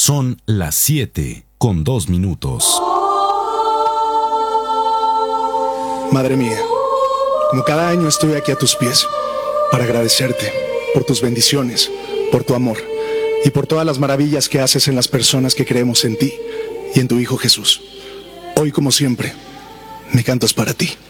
Son las 7:02. Madre mía, como cada año estoy aquí a tus pies para agradecerte por tus bendiciones, por tu amor y por todas las maravillas que haces en las personas que creemos en ti y en tu Hijo Jesús. Hoy, como siempre, mi canto es para ti.